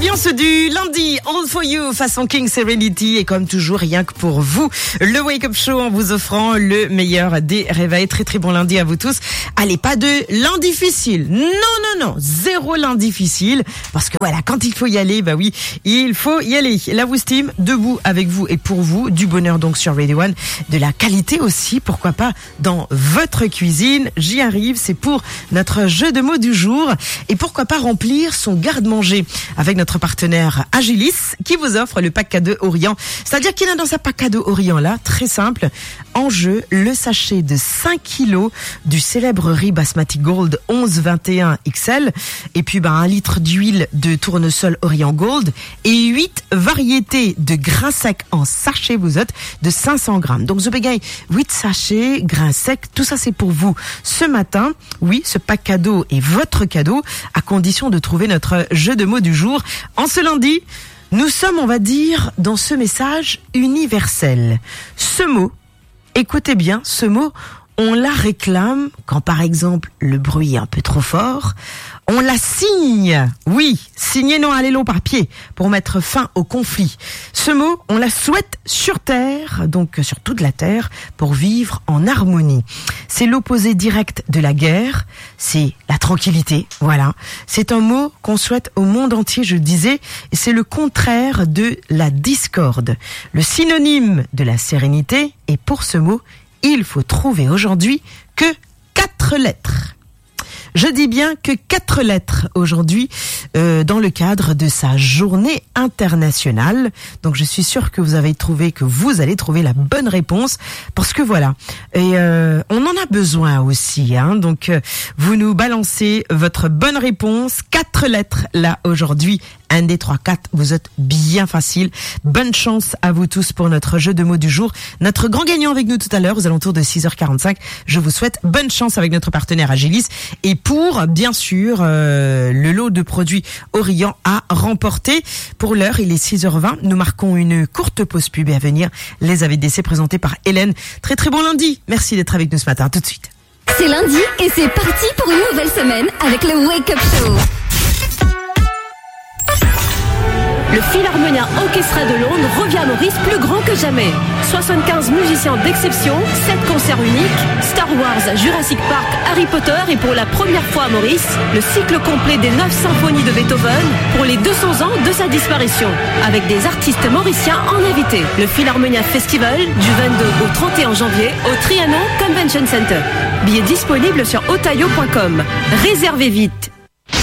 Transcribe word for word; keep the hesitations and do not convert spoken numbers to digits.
L'ambiance du lundi, All For You, façon King Serenity, et comme toujours, rien que pour vous, le Wake Up Show en vous offrant le meilleur des réveils. Très très bon lundi à vous tous. Allez, pas de lundi difficile. Non, non, non, zéro lundi difficile. Parce que voilà, quand il faut y aller, bah oui, il faut y aller. La Vous Steam, debout avec vous et pour vous, du bonheur donc sur Radio One, de la qualité aussi, pourquoi pas, dans votre cuisine. J'y arrive, c'est pour notre jeu de mots du jour. Et pourquoi pas remplir son garde-manger avec notre partenaire Agilis qui vous offre le pack cadeau Orient. C'est-à-dire qu'il a dans sa pack cadeau Orient là, très simple, en jeu, le sachet de cinq kilos du célèbre riz basmati gold onze vingt et un X L et puis ben, un litre d'huile de tournesol Orient Gold et huit variétés de grains secs en sachet vous êtes de cinq cents grammes. Donc The Bégaye, huit sachets, grains secs, tout ça c'est pour vous ce matin. Oui, ce pack cadeau est votre cadeau à condition de trouver notre jeu de mots du jour. En ce lundi, nous sommes, on va dire, dans ce message universel. Ce mot, écoutez bien, ce mot, on la réclame quand par exemple le bruit est un peu trop fort. On la signe, oui, signer non aller long par pied pour mettre fin au conflit. Ce mot, on la souhaite sur Terre, donc sur toute la Terre, pour vivre en harmonie. C'est l'opposé direct de la guerre, c'est la tranquillité, voilà. C'est un mot qu'on souhaite au monde entier, je disais, et c'est le contraire de la discorde. Le synonyme de la sérénité, et pour ce mot, il faut trouver aujourd'hui que quatre lettres. Je dis bien que quatre lettres aujourd'hui euh, dans le cadre de sa journée internationale. Donc je suis sûre que vous avez trouvé, que vous allez trouver la bonne réponse parce que voilà. Et euh, on en a besoin aussi. Hein, donc euh, vous nous balancez votre bonne réponse. Quatre lettres là aujourd'hui. Un des trois, quatre, vous êtes bien facile. Bonne chance à vous tous pour notre jeu de mots du jour. Notre grand gagnant avec nous tout à l'heure aux alentours de six heures quarante-cinq. Je vous souhaite bonne chance avec notre partenaire Agilis. Et pour, bien sûr, euh, le lot de produits Orient à remporter. Pour l'heure, il est six heures vingt. Nous marquons une courte pause pub et à venir, les A V D C présentés par Hélène. Très très bon lundi. Merci d'être avec nous ce matin. À tout de suite. C'est lundi et c'est parti pour une nouvelle semaine avec le Wake Up Show. Le Philharmonia Orchestra de Londres revient à Maurice plus grand que jamais. soixante-quinze musiciens d'exception, sept concerts uniques, Star Wars, Jurassic Park, Harry Potter et pour la première fois à Maurice, le cycle complet des neuf symphonies de Beethoven pour les deux cents ans de sa disparition, avec des artistes mauriciens en invité. Le Philharmonia Festival du vingt-deux au trente et un janvier au Trianon Convention Center. Billets disponibles sur otayo point com. Réservez vite.